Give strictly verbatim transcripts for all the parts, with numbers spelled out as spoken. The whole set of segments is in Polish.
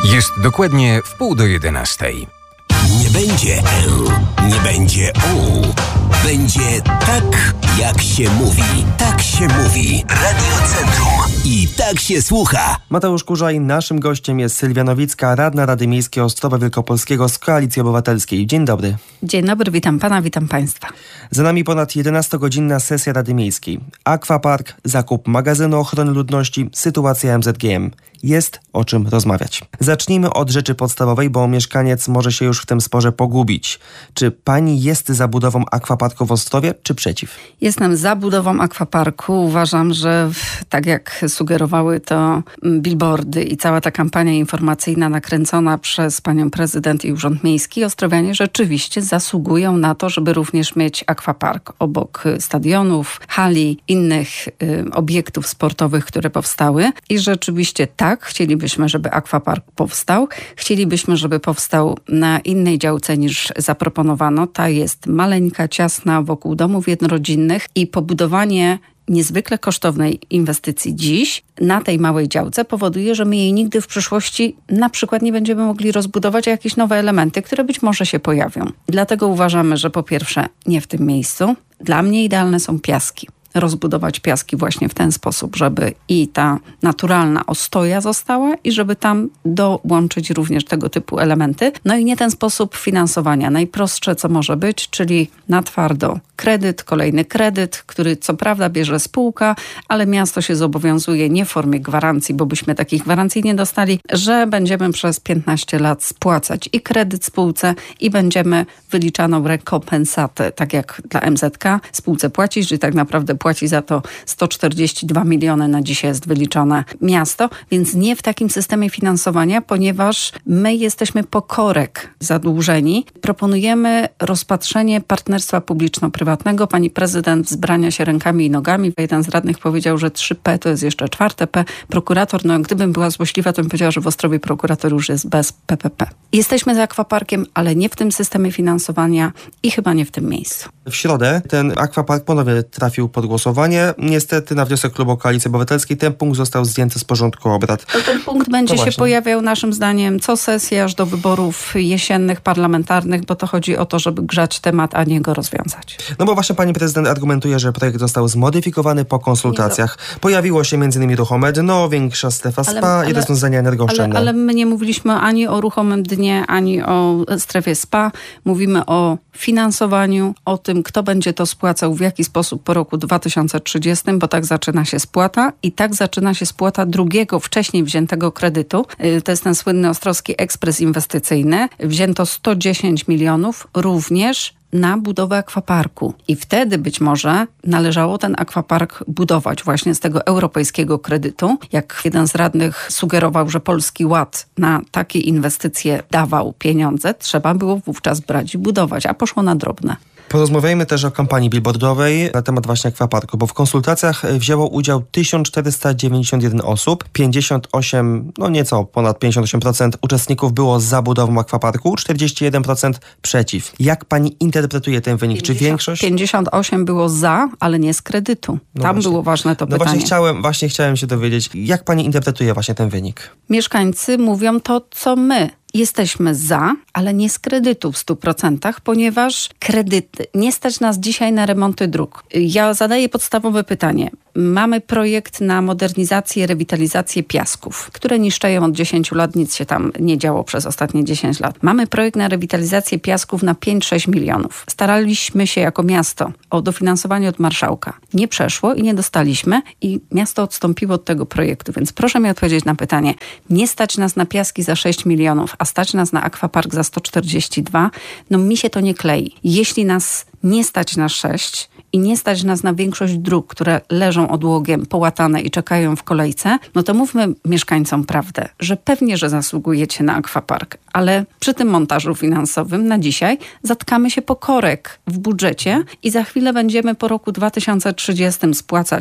Jest dokładnie w pół do jedenastej. Nie będzie L, nie będzie U. Będzie tak, jak się mówi. Tak się mówi. Radio Centrum. I tak się słucha. Mateusz Kurzaj, naszym gościem jest Sylwia Nowicka, radna Rady Miejskiej Ostrowa Wielkopolskiego z Koalicji Obywatelskiej. Dzień dobry. Dzień dobry, witam pana, witam państwa. Za nami ponad jedenastogodzinna sesja Rady Miejskiej. Aquapark, zakup magazynu ochrony ludności, sytuacja M Z G M. Jest o czym rozmawiać. Zacznijmy od rzeczy podstawowej, bo mieszkaniec może się już w tym sporze pogubić. Czy pani jest za budową aquaparku w Ostrowie, czy przeciw? Jestem za budową aquaparku. Uważam, że tak jak sugerowały to billboardy i cała ta kampania informacyjna nakręcona przez panią prezydent i Urząd Miejski, ostrowianie rzeczywiście zasługują na to, żeby również mieć aquapark obok stadionów, hali, innych y, obiektów sportowych, które powstały. I rzeczywiście tak, chcielibyśmy, żeby aquapark powstał. Chcielibyśmy, żeby powstał na innej działce niż zaproponowano. Ta jest maleńka, ciasna, wokół domów jednorodzinnych i pobudowanie niezwykle kosztownej inwestycji dziś na tej małej działce powoduje, że my jej nigdy w przyszłości na przykład nie będziemy mogli rozbudować, a jakieś nowe elementy, które być może się pojawią. Dlatego uważamy, że po pierwsze nie w tym miejscu. Dla mnie idealne są piaski. Rozbudować piaski właśnie w ten sposób, żeby i ta naturalna ostoja została i żeby tam dołączyć również tego typu elementy. No i nie ten sposób finansowania. Najprostsze, co może być, czyli na twardo kredyt, kolejny kredyt, który co prawda bierze spółka, ale miasto się zobowiązuje nie w formie gwarancji, bo byśmy takich gwarancji nie dostali, że będziemy przez piętnaście lat spłacać i kredyt spółce i będziemy wyliczaną rekompensatę, tak jak dla M Z K, spółce płacić, czyli tak naprawdę płaci za to sto czterdzieści dwa miliony, na dzisiaj jest wyliczone miasto, więc nie w takim systemie finansowania, ponieważ my jesteśmy po korek zadłużeni. Proponujemy rozpatrzenie partnerstwa publiczno-prywatnego. Pani prezydent wzbrania się rękami i nogami. Jeden z radnych powiedział, że trzy P to jest jeszcze czwarte P. Prokurator, no gdybym była złośliwa, to bym powiedziała, że w Ostrowie prokurator już jest bez P P P. Jesteśmy za aquaparkiem, ale nie w tym systemie finansowania i chyba nie w tym miejscu. W środę ten aquapark ponownie trafił pod głosowanie. Niestety na wniosek klubu Koalicji Obywatelskiej ten punkt został zdjęty z porządku obrad. To ten punkt będzie no się pojawiał naszym zdaniem co sesję aż do wyborów jesiennych, parlamentarnych, bo to chodzi o to, żeby grzać temat, a nie go rozwiązać. No bo właśnie pani prezydent argumentuje, że projekt został zmodyfikowany po konsultacjach. Pojawiło się między innymi ruchome dno, większa strefa spa ale, ale, i rozwiązania energooszczędne. Ale, ale my nie mówiliśmy ani o ruchomym dnie, ani o strefie spa. Mówimy o finansowaniu, o tym, kto będzie to spłacał, w jaki sposób po roku dwa tysiące trzydziestym, bo tak zaczyna się spłata i tak zaczyna się spłata drugiego, wcześniej wziętego kredytu. To jest ten słynny Ostrowski Ekspres Inwestycyjny. Wzięto sto dziesięć milionów również na budowę aquaparku. I wtedy być może należało ten aquapark budować właśnie z tego europejskiego kredytu. Jak jeden z radnych sugerował, że Polski Ład na takie inwestycje dawał pieniądze, trzeba było wówczas brać i budować, a poszło na drobne. Porozmawiajmy też o kampanii billboardowej na temat właśnie aquaparku, bo w konsultacjach wzięło udział tysiąc czterysta dziewięćdziesiąt jeden osób, pięćdziesiąt osiem, no nieco ponad pięćdziesiąt osiem procent uczestników było za budową aquaparku, czterdzieści jeden procent przeciw. Jak pani interpretuje ten wynik? pięćdziesiąt, Czy większość? pięćdziesiąt osiem było za, ale nie z kredytu. No Tam właśnie. było ważne to no pytanie. Właśnie chciałem, właśnie chciałem się dowiedzieć, jak pani interpretuje właśnie ten wynik? Mieszkańcy mówią to, co my. Jesteśmy za, ale nie z kredytu w stu procentach, ponieważ kredyt nie stać nas dzisiaj na remonty dróg. Ja zadaję podstawowe pytanie. Mamy projekt na modernizację, rewitalizację piasków, które niszczeją od dziesięciu lat, nic się tam nie działo przez ostatnie dziesięć lat. Mamy projekt na rewitalizację piasków na pięć sześć milionów. Staraliśmy się jako miasto o dofinansowanie od marszałka. Nie przeszło i nie dostaliśmy i miasto odstąpiło od tego projektu, więc proszę mi odpowiedzieć na pytanie. Nie stać nas na piaski za sześć milionów, a stać nas na aquapark za sto czterdzieści dwa, no mi się to nie klei. Jeśli nas nie stać na sześć i nie stać nas na większość dróg, które leżą odłogiem, połatane i czekają w kolejce, no to mówmy mieszkańcom prawdę, że pewnie, że zasługujecie na aquapark, ale przy tym montażu finansowym na dzisiaj zatkamy się po korek w budżecie i za chwilę będziemy po roku dwa tysiące trzydziestym spłacać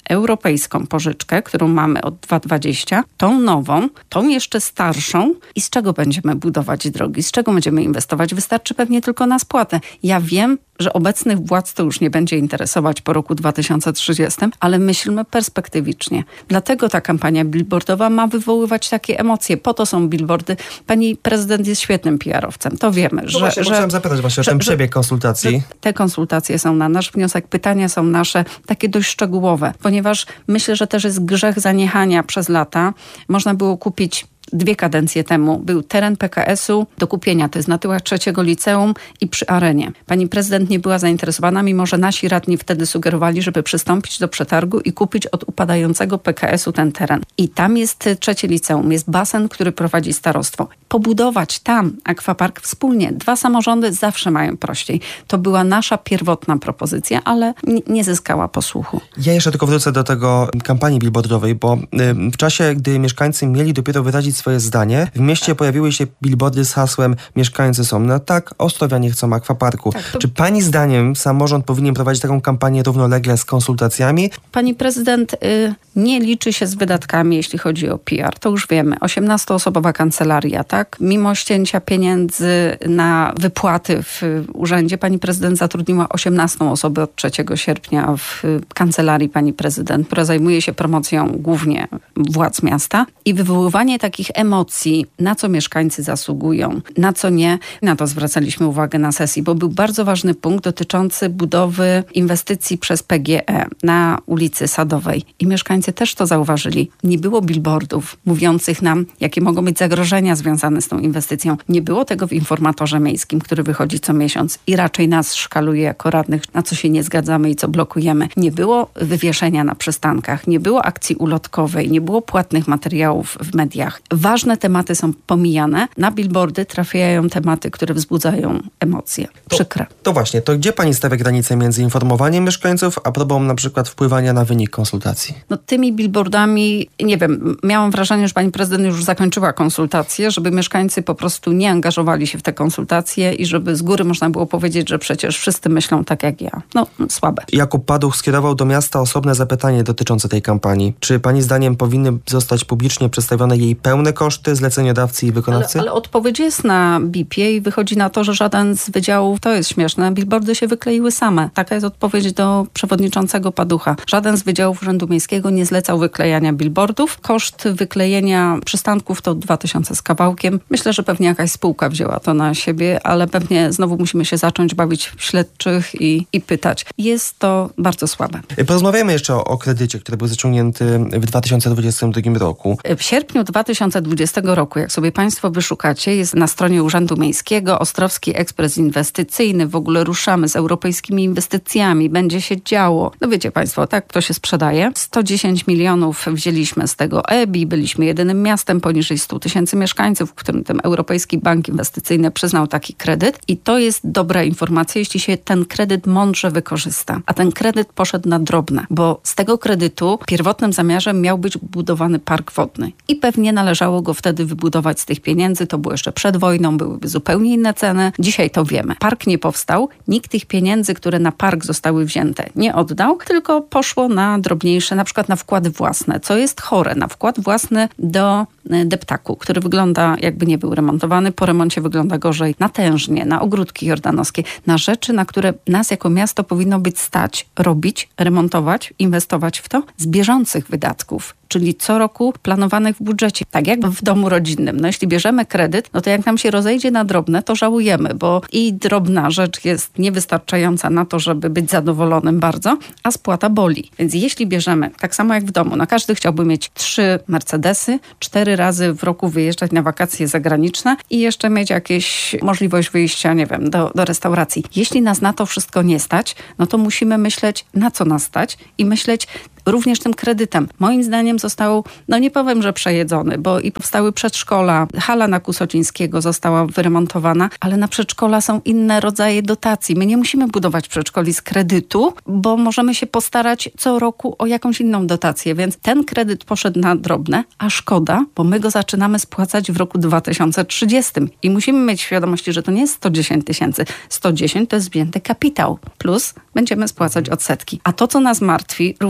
europejską pożyczkę, którą mamy od dwa tysiące dwudziestego, tą nową, tą jeszcze starszą i z czego będziemy budować drogi, z czego będziemy inwestować? Wystarczy pewnie tylko na spłatę. Ja wiem, że obecnych władz to już nie będzie interesować po roku dwa tysiące trzydziestym, ale myślmy perspektywicznie. Dlatego ta kampania billboardowa ma wywoływać takie emocje. Po to są billboardy. Pani prezydent jest świetnym P R owcem. To wiemy. No że, właśnie, że, chciałem zapytać właśnie że, o ten że, przebieg konsultacji. Te konsultacje są na nasz wniosek, pytania są nasze, takie dość szczegółowe, ponieważ myślę, że też jest grzech zaniechania przez lata. Można było kupić Dwie kadencje temu był teren P K S u do kupienia, to jest na tyłach trzeciego liceum i przy Arenie. Pani prezydent nie była zainteresowana, mimo że nasi radni wtedy sugerowali, żeby przystąpić do przetargu i kupić od upadającego P K S u ten teren. I tam jest trzecie liceum, jest basen, który prowadzi starostwo. Pobudować tam akwapark wspólnie. Dwa samorządy zawsze mają prościej. To była nasza pierwotna propozycja, ale nie zyskała posłuchu. Ja jeszcze tylko wrócę do tego kampanii billboardowej, bo w czasie, gdy mieszkańcy mieli dopiero wyrazić swoje zdanie, w mieście pojawiły się billboardy z hasłem "Mieszkańcy są na tak, Ostrowianie chcą akwaparku". Tak, to... Czy pani zdaniem samorząd powinien prowadzić taką kampanię równolegle z konsultacjami? Pani prezydent y, nie liczy się z wydatkami, jeśli chodzi o P R. To już wiemy. osiemnastoosobowa kancelaria, tak? Mimo ścięcia pieniędzy na wypłaty w urzędzie, pani prezydent zatrudniła osiemnastą osobę od trzeciego sierpnia w kancelarii pani prezydent, która zajmuje się promocją głównie władz miasta i wywoływanie takich emocji, na co mieszkańcy zasługują, na co nie. Na to zwracaliśmy uwagę na sesji, bo był bardzo ważny punkt dotyczący budowy inwestycji przez P G E na ulicy Sadowej. I mieszkańcy też to zauważyli. Nie było billboardów mówiących nam, jakie mogą być zagrożenia związane z tą inwestycją. Nie było tego w informatorze miejskim, który wychodzi co miesiąc i raczej nas szkaluje jako radnych, na co się nie zgadzamy i co blokujemy. Nie było wywieszenia na przystankach, nie było akcji ulotkowej, nie było płatnych materiałów w mediach. Ważne tematy są pomijane. Na billboardy trafiają tematy, które wzbudzają emocje. Przykre. To, to właśnie, to gdzie pani stawia granicę między informowaniem mieszkańców, a próbą na przykład wpływania na wynik konsultacji? No tymi billboardami, nie wiem, miałam wrażenie, że pani prezydent już zakończyła konsultacje, żeby mieszkańcy po prostu nie angażowali się w te konsultacje i żeby z góry można było powiedzieć, że przecież wszyscy myślą tak jak ja. No, słabe. Jakub Paduch skierował do miasta osobne zapytanie dotyczące tej kampanii. Czy pani zdaniem powinny zostać publicznie przedstawione jej pełne koszty, zleceniodawcy i wykonawcy? Ale, ale odpowiedź jest na B I P-ie i wychodzi na to, że żaden z wydziałów, to jest śmieszne, billboardy się wykleiły same. Taka jest odpowiedź do przewodniczącego Paducha. Żaden z wydziałów Urzędu Miejskiego nie zlecał wyklejania billboardów. Koszt wyklejenia przystanków to dwa tysiące z kawałkiem. Myślę, że pewnie jakaś spółka wzięła to na siebie, ale pewnie znowu musimy się zacząć bawić w śledczych i, i pytać. Jest to bardzo słabe. Porozmawiamy jeszcze o, o kredycie, który był zaciągnięty w dwa tysiące dwudziestym drugim roku. W sierpniu dwa tysiące dwudziestego roku, jak sobie państwo wyszukacie, jest na stronie Urzędu Miejskiego Ostrowski Ekspres Inwestycyjny. W ogóle ruszamy z europejskimi inwestycjami. Będzie się działo. No wiecie państwo, tak to się sprzedaje. sto dziesięć milionów wzięliśmy z tego E B I. Byliśmy jedynym miastem poniżej stu tysięcy mieszkańców, w którym ten Europejski Bank Inwestycyjny przyznał taki kredyt. I to jest dobra informacja, jeśli się ten kredyt mądrze wykorzysta. A ten kredyt poszedł na drobne, bo z tego kredytu pierwotnym zamiarem miał być budowany park wodny. I pewnie należało go wtedy wybudować z tych pieniędzy. To było jeszcze przed wojną, byłyby zupełnie inne ceny. Dzisiaj to wiemy. Park nie powstał. Nikt tych pieniędzy, które na park zostały wzięte, nie oddał, tylko poszło na drobniejsze, na przykład na wkłady własne, co jest chore. Na wkład własny do deptaku, który wygląda jakby nie był remontowany. Po remoncie wygląda gorzej. Na tężnie, na ogródki jordanowskie, na rzeczy, na które nas jako miasto powinno być stać, robić, remontować, inwestować w to z bieżących wydatków. Czyli co roku planowanych w budżecie. Tak jak w domu rodzinnym. No jeśli bierzemy kredyt, no to jak nam się rozejdzie na drobne, to żałujemy, bo i drobna rzecz jest niewystarczająca na to, żeby być zadowolonym bardzo, a spłata boli. Więc jeśli bierzemy, tak samo jak w domu, no każdy chciałby mieć trzy Mercedesy, cztery razy w roku wyjeżdżać na wakacje zagraniczne i jeszcze mieć jakieś możliwość wyjścia, nie wiem, do, do restauracji. Jeśli nas na to wszystko nie stać, no to musimy myśleć, na co nas stać i myśleć również tym kredytem. Moim zdaniem został, no nie powiem, że przejedzony, bo i powstały przedszkola, hala na Kusocińskiego została wyremontowana, ale na przedszkola są inne rodzaje dotacji. My nie musimy budować przedszkoli z kredytu, bo możemy się postarać co roku o jakąś inną dotację, więc ten kredyt poszedł na drobne, a szkoda, bo my go zaczynamy spłacać w roku dwa tysiące trzydziestym i musimy mieć świadomość, że to nie jest sto dziesięć tysięcy. sto dziesięć to jest wzięty kapitał, plus będziemy spłacać odsetki. A to, co nas martwi również,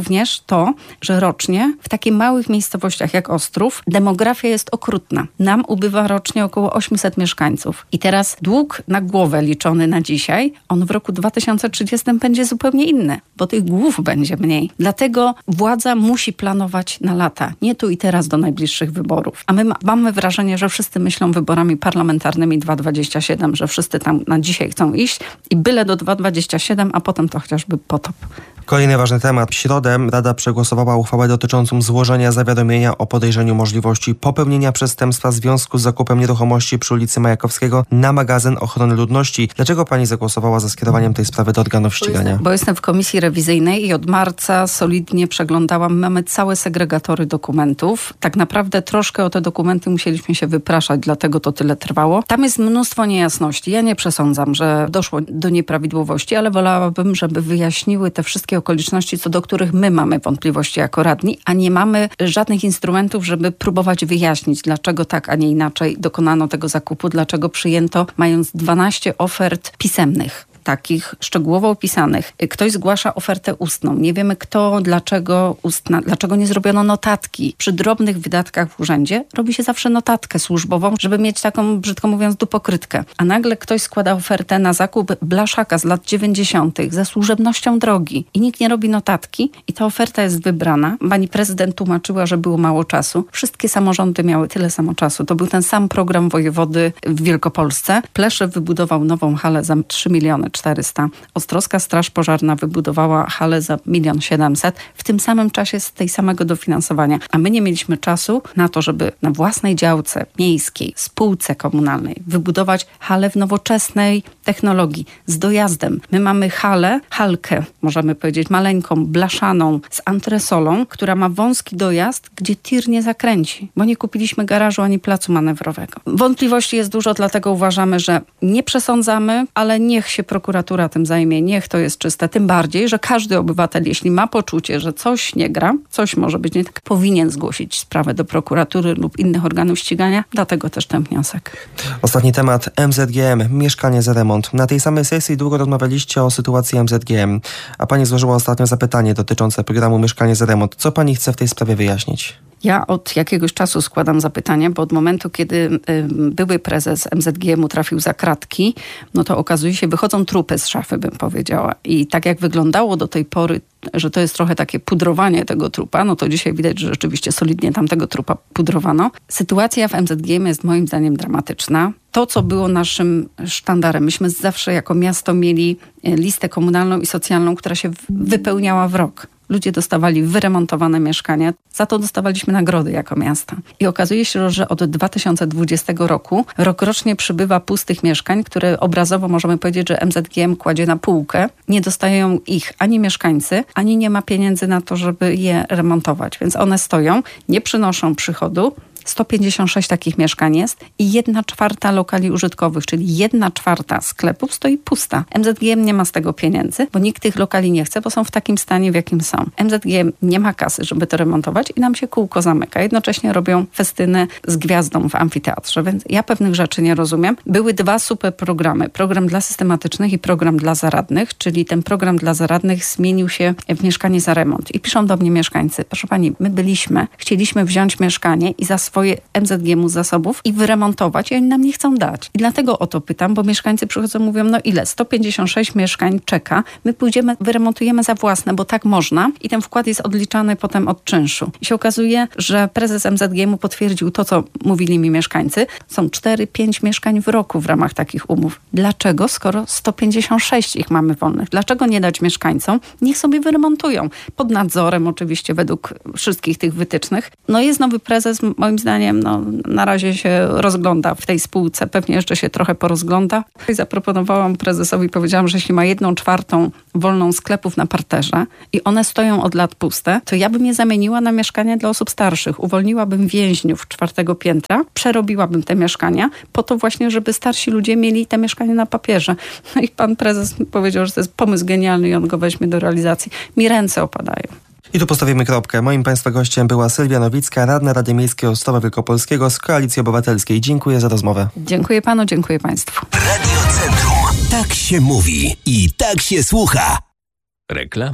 to, że rocznie w takich małych miejscowościach jak Ostrów demografia jest okrutna. Nam ubywa rocznie około osiemset mieszkańców. I teraz dług na głowę liczony na dzisiaj, on w roku dwa tysiące trzydziestym będzie zupełnie inny, bo tych głów będzie mniej. Dlatego władza musi planować na lata, nie tu i teraz do najbliższych wyborów. A my ma, mamy wrażenie, że wszyscy myślą wyborami parlamentarnymi dwa tysiące dwudziestym siódmym, że wszyscy tam na dzisiaj chcą iść i byle do dwa tysiące dwudziestego siódmego, a potem to chociażby potop. Kolejny ważny temat. W środę Rada przegłosowała uchwałę dotyczącą złożenia zawiadomienia o podejrzeniu możliwości popełnienia przestępstwa w związku z zakupem nieruchomości przy ulicy Majakowskiego na magazyn ochrony ludności. Dlaczego pani zagłosowała za skierowaniem tej sprawy do organów ścigania? Bo jestem w komisji rewizyjnej i od marca solidnie przeglądałam. Mamy całe segregatory dokumentów. Tak naprawdę troszkę o te dokumenty musieliśmy się wypraszać, dlatego to tyle trwało. Tam jest mnóstwo niejasności. Ja nie przesądzam, że doszło do nieprawidłowości, ale wolałabym, żeby wyjaśniły te wszystkie okoliczności, co do których my mamy wątpliwości jako radni, a nie mamy żadnych instrumentów, żeby próbować wyjaśnić, dlaczego tak, a nie inaczej dokonano tego zakupu, dlaczego przyjęto, mając dwanaście ofert pisemnych, takich szczegółowo opisanych. Ktoś zgłasza ofertę ustną. Nie wiemy kto, dlaczego ustna, dlaczego nie zrobiono notatki. Przy drobnych wydatkach w urzędzie robi się zawsze notatkę służbową, żeby mieć taką, brzydko mówiąc, dupokrytkę. A nagle ktoś składa ofertę na zakup blaszaka z lat dziewięćdziesiątych ze służebnością drogi i nikt nie robi notatki i ta oferta jest wybrana. Pani prezydent tłumaczyła, że było mało czasu. Wszystkie samorządy miały tyle samo czasu. To był ten sam program wojewody w Wielkopolsce. Pleszew wybudował nową halę za trzy miliony czterysta. Ostrowska Straż Pożarna wybudowała halę za milion siedemset w tym samym czasie z tej samego dofinansowania. A my nie mieliśmy czasu na to, żeby na własnej działce miejskiej, spółce komunalnej wybudować halę w nowoczesnej technologii z dojazdem. My mamy halę, halkę, możemy powiedzieć maleńką, blaszaną z antresolą, która ma wąski dojazd, gdzie tir nie zakręci, bo nie kupiliśmy garażu ani placu manewrowego. Wątpliwości jest dużo, dlatego uważamy, że nie przesądzamy, ale niech się prokuratura tym zajmie, niech to jest czyste. Tym bardziej, że każdy obywatel, jeśli ma poczucie, że coś nie gra, coś może być nie tak, powinien zgłosić sprawę do prokuratury lub innych organów ścigania. Dlatego też ten wniosek. Ostatni temat. M Z G M. Mieszkanie za remont. Na tej samej sesji długo rozmawialiście o sytuacji M Z G M, a pani złożyła ostatnio zapytanie dotyczące programu Mieszkanie za remont. Co pani chce w tej sprawie wyjaśnić? Ja od jakiegoś czasu składam zapytanie, bo od momentu, kiedy y, były prezes M Z G M-u trafił za kratki, no to okazuje się, wychodzą trupy z szafy, bym powiedziała. I tak jak wyglądało do tej pory, że to jest trochę takie pudrowanie tego trupa, no to dzisiaj widać, że rzeczywiście solidnie tam tego trupa pudrowano. Sytuacja w M Z G M jest moim zdaniem dramatyczna. To, co było naszym sztandarem, myśmy zawsze jako miasto mieli listę komunalną i socjalną, która się wypełniała w rok. Ludzie dostawali wyremontowane mieszkania, za to dostawaliśmy nagrody jako miasta. I okazuje się, że od dwa tysiące dwudziestego roku rokrocznie przybywa pustych mieszkań, które obrazowo możemy powiedzieć, że M Z G M kładzie na półkę. Nie dostają ich ani mieszkańcy, ani nie ma pieniędzy na to, żeby je remontować. Więc one stoją, nie przynoszą przychodu. sto pięćdziesiąt sześć takich mieszkań jest i jedna czwarta lokali użytkowych, czyli jedna czwarta sklepów stoi pusta. M Z G M nie ma z tego pieniędzy, bo nikt tych lokali nie chce, bo są w takim stanie, w jakim są. M Z G M nie ma kasy, żeby to remontować i nam się kółko zamyka. Jednocześnie robią festyny z gwiazdą w amfiteatrze, więc ja pewnych rzeczy nie rozumiem. Były dwa super programy. Program dla systematycznych i program dla zaradnych, czyli ten program dla zaradnych zmienił się w mieszkanie za remont. I piszą do mnie mieszkańcy, proszę pani, my byliśmy, chcieliśmy wziąć mieszkanie i za swoje M Z G M-u zasobów i wyremontować i oni nam nie chcą dać. I dlatego o to pytam, bo mieszkańcy przychodzą i mówią, no ile? sto pięćdziesiąt sześć mieszkań czeka, my pójdziemy, wyremontujemy za własne, bo tak można i ten wkład jest odliczany potem od czynszu. I się okazuje, że prezes M Z G M-u potwierdził to, co mówili mi mieszkańcy. Są cztery pięć mieszkań w roku w ramach takich umów. Dlaczego, skoro sto pięćdziesiąt sześć ich mamy wolnych? Dlaczego nie dać mieszkańcom? Niech sobie wyremontują. Pod nadzorem oczywiście według wszystkich tych wytycznych. No jest nowy prezes, moim zdaniem, no na razie się rozgląda w tej spółce. Pewnie jeszcze się trochę porozgląda. I zaproponowałam prezesowi, powiedziałam, że jeśli ma jedną czwartą wolną sklepów na parterze i one stoją od lat puste, to ja bym je zamieniła na mieszkania dla osób starszych. Uwolniłabym więźniów czwartego piętra, przerobiłabym te mieszkania po to właśnie, żeby starsi ludzie mieli te mieszkania na papierze. No i pan prezes powiedział, że to jest pomysł genialny i on go weźmie do realizacji. Mi ręce opadają. I tu postawimy kropkę. Moim państwa gościem była Sylwia Nowicka, radna Rady Miejskiej Ostrowa Wielkopolskiego z Koalicji Obywatelskiej. Dziękuję za rozmowę. Dziękuję panu, dziękuję państwu. Radio Centrum. Tak się mówi i tak się słucha. Reklama.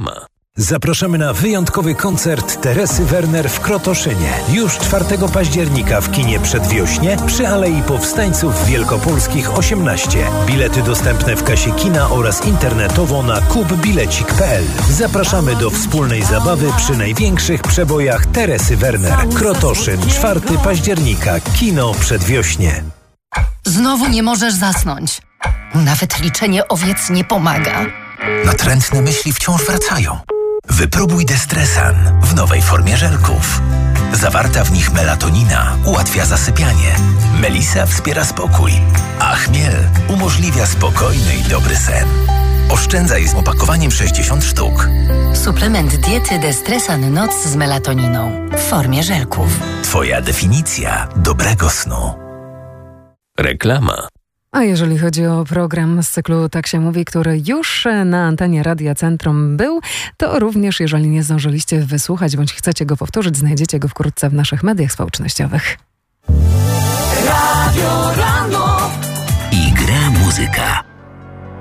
Zapraszamy na wyjątkowy koncert Teresy Werner w Krotoszynie. Już czwartego października w kinie Przedwiośnie przy Alei Powstańców Wielkopolskich osiemnaście. Bilety dostępne w kasie kina oraz internetowo na kupbilecik kropka p l. Zapraszamy do wspólnej zabawy przy największych przebojach Teresy Werner. Krotoszyn, czwartego października, kino Przedwiośnie. Znowu nie możesz zasnąć. Nawet liczenie owiec nie pomaga. Natrętne myśli wciąż wracają. Wypróbuj Destresan w nowej formie żelków. Zawarta w nich melatonina ułatwia zasypianie. Melisa wspiera spokój, a chmiel umożliwia spokojny i dobry sen. Oszczędzaj z opakowaniem sześćdziesiąt sztuk. Suplement diety Destresan Noc z melatoniną w formie żelków. Twoja definicja dobrego snu. Reklama. A jeżeli chodzi o program z cyklu Tak się mówi, który już na antenie Radia Centrum był, to również jeżeli nie zdążyliście wysłuchać bądź chcecie go powtórzyć, znajdziecie go wkrótce w naszych mediach społecznościowych. Radio Rano. I gra muzyka.